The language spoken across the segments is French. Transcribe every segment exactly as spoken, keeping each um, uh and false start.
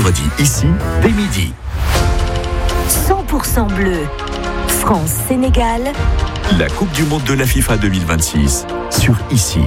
vendredi ici, dès midi. cent pour cent bleu. France-Sénégal. La Coupe du Monde de la FIFA deux mille vingt-six sur ici.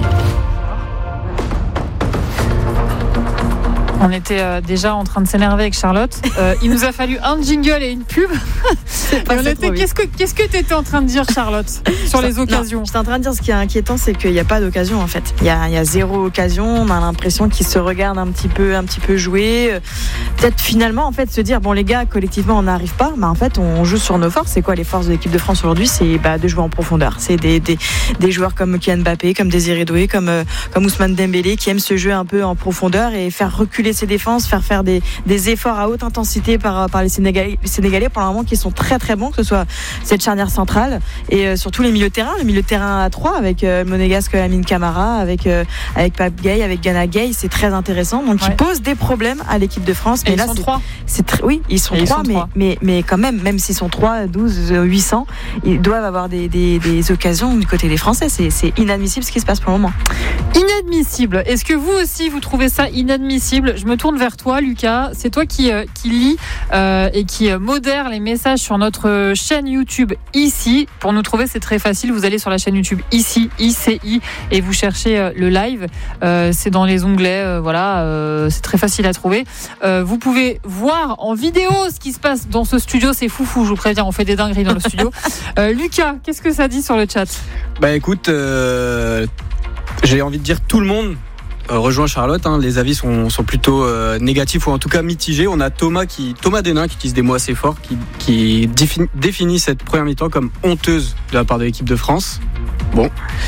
On était euh, déjà en train de s'énerver avec Charlotte. Euh, il nous a fallu un jingle et une pub. Et on était, qu'est-ce que qu'est-ce que tu étais en train de dire, Charlotte, sur les occasions? Non, j'étais en train de dire, ce qui est inquiétant, c'est qu'il n'y a pas d'occasion en fait. Il y a, il y a zéro occasion. On a l'impression qu'ils se regardent un petit peu, un petit peu jouer. Peut-être finalement en fait se dire bon les gars, collectivement on n'arrive pas, mais en fait on joue sur nos forces. C'est quoi les forces de l'équipe de France aujourd'hui? C'est bah, de jouer en profondeur. C'est des, des, des joueurs comme Kylian Mbappé, comme Désiré Doué, comme comme Ousmane Dembélé qui aiment ce jeu un peu en profondeur et faire reculer ses défenses, faire faire des, des efforts à haute intensité par, par les Sénégalais, les Sénégalais pour le moment qui sont très très bons, que ce soit cette charnière centrale et euh, surtout les milieux de terrain, le milieu de terrain à trois avec euh, Monégasque, Lamine Camara, avec euh, avec Pape Gueye, avec Gana Gueye, c'est très intéressant. Donc ouais. Ils posent des problèmes à l'équipe de France. Et mais ils là, sont c'est, trois. C'est très, oui, ils sont, trois, ils sont mais, trois, mais mais quand même, même s'ils sont trois, douze, huit cents, ils doivent avoir des, des, des occasions du côté des Français. C'est, c'est inadmissible ce qui se passe pour le moment. Inadmissible. Est-ce que vous aussi vous trouvez ça inadmissible? Je me tourne vers toi, Lucas. C'est toi qui euh, qui lis euh, et qui euh, modère les messages sur notre chaîne YouTube ici. Pour nous trouver, c'est très facile. Vous allez sur la chaîne YouTube ici, I C I, et vous cherchez euh, le live. Euh, c'est dans les onglets. Euh, voilà, euh, c'est très facile à trouver. Euh, vous pouvez voir en vidéo ce qui se passe dans ce studio. C'est foufou, je vous préviens. On fait des dingueries dans le studio. Euh, Lucas, qu'est-ce que ça dit sur le chat? Bah écoute, euh, j'ai envie de dire tout le monde. Euh, rejoint Charlotte, hein, les avis sont, sont plutôt euh, négatifs ou en tout cas mitigés. On a Thomas qui, Thomas Denain qui utilise des mots assez forts, qui, qui définit, définit cette première mi-temps comme honteuse de la part de l'équipe de France. Bon,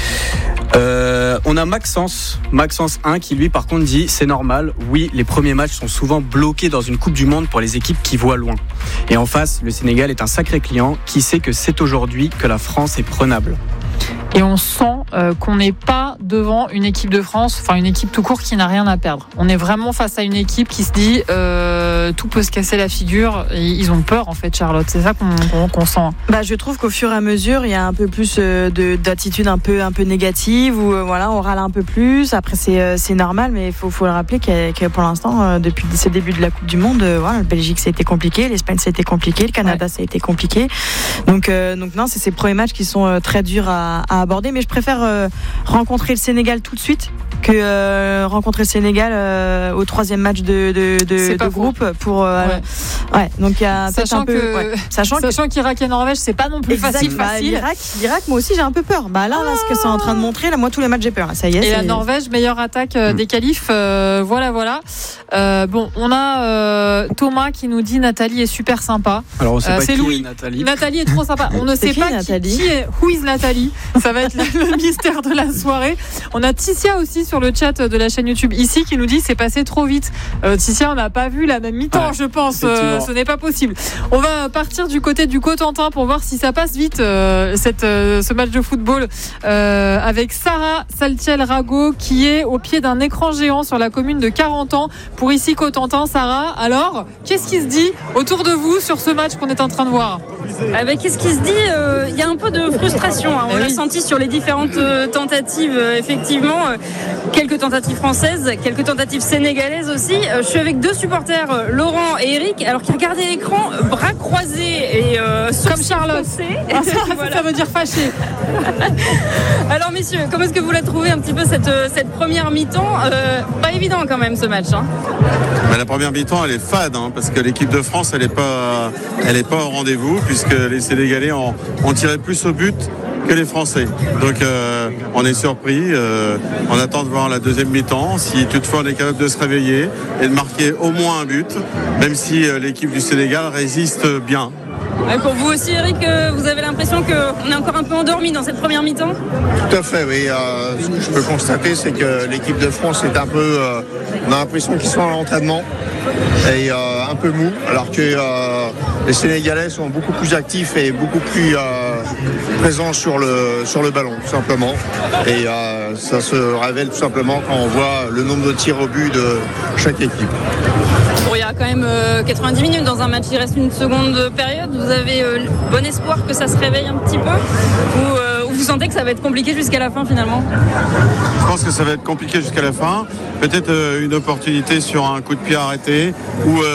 euh, on a Maxence, Maxence un qui lui par contre dit c'est normal. Oui, les premiers matchs sont souvent bloqués dans une Coupe du Monde pour les équipes qui voient loin. Et en face, le Sénégal est un sacré client qui sait que c'est aujourd'hui que la France est prenable. Et on sent euh, qu'on n'est pas devant une équipe de France, enfin une équipe tout court qui n'a rien à perdre. On est vraiment face à une équipe qui se dit euh, tout peut se casser la figure. Et ils ont peur en fait, Charlotte. C'est ça qu'on, qu'on, qu'on sent. Bah, je trouve qu'au fur et à mesure, il y a un peu plus euh, de, d'attitude un peu, un peu négative où euh, voilà, on râle un peu plus. Après, c'est, euh, c'est normal, mais il faut, faut le rappeler que, que pour l'instant, euh, depuis ce début de la Coupe du Monde, euh, voilà, la Belgique ça a été compliqué, l'Espagne ça a été compliqué, le Canada ouais. ça a été compliqué. Donc, euh, donc non, c'est ces premiers matchs qui sont euh, très durs à, à aborder, mais je préfère euh, rencontrer le Sénégal tout de suite que euh, rencontrer le Sénégal euh, au troisième match de, de, de, de groupe pour euh, ouais. ouais donc il y a sachant un peu que, ouais. sachant, sachant que, qu'Irak et Norvège c'est pas non plus exact, facile bah, facile l'Irak, L'Irak moi aussi j'ai un peu peur bah là, ah. là ce que c'est en train de montrer là moi tous les matchs j'ai peur là, ça y est et c'est... la Norvège meilleure attaque euh, des qualifs euh, voilà voilà euh, bon on a euh, Thomas qui nous dit Nathalie est super sympa. Alors on sait euh, pas c'est qui Louis. est Nathalie. Nathalie est trop sympa on ne c'est sait qui, pas Nathalie qui, qui est who is Nathalie ça va être le, le mystère de la soirée. On a Tissia aussi sur le chat de la chaîne YouTube ici qui nous dit c'est passé trop vite. euh, Tissia on n'a pas vu la même mi-temps ouais, je pense euh, ce n'est pas possible. On va partir du côté du Cotentin pour voir si ça passe vite euh, cette, euh, ce match de football euh, avec Sarah Saltiel-Rago qui est au pied d'un écran géant sur la commune de quarante ans pour ici Cotentin. Sarah, alors qu'est-ce qui se dit autour de vous sur ce match qu'on est en train de voir? Ah bah, qu'est-ce qui se dit? Il euh, y a un peu de frustration, hein. On l'a senti sur les différentes euh, tentatives, euh, effectivement. Euh, quelques tentatives françaises, quelques tentatives sénégalaises aussi. Euh, je suis avec deux supporters, euh, Laurent et Eric, alors qui regardaient l'écran, euh, bras croisés et euh, comme Charlotte. Ah, ça, voilà. Ça veut dire fâché. Alors messieurs, comment est-ce que vous la trouvez un petit peu cette, cette première mi-temps? euh, Pas évident quand même ce match. Hein. Mais la première mi-temps elle est fade hein, parce que l'équipe de France elle n'est pas, elle est pas au rendez-vous puisque les Sénégalais ont, ont tiré plus au but que les Français. Donc euh, on est surpris, euh, on attend de voir la deuxième mi-temps, si toutefois on est capable de se réveiller et de marquer au moins un but, même si euh, l'équipe du Sénégal résiste bien. Et pour vous aussi Eric, euh, vous avez l'impression qu'on est encore un peu endormi dans cette première mi-temps? Tout à fait, oui. Euh, ce que je peux constater, c'est que l'équipe de France est un peu... Euh, on a l'impression qu'ils sont à l'entraînement et euh, un peu mou, alors que euh, les Sénégalais sont beaucoup plus actifs et beaucoup plus euh, présents sur le, sur le ballon, tout simplement. Et euh, ça se révèle tout simplement quand on voit le nombre de tirs au but de chaque équipe. Bon, il y a quand même euh, quatre-vingt-dix minutes dans un match, il reste une seconde période. Vous avez euh, bon espoir que ça se réveille un petit peu ou, euh, ou vous sentez que ça va être compliqué jusqu'à la fin finalement? Je pense que ça va être compliqué jusqu'à la fin. Peut-être euh, une opportunité sur un coup de pied arrêté ou euh,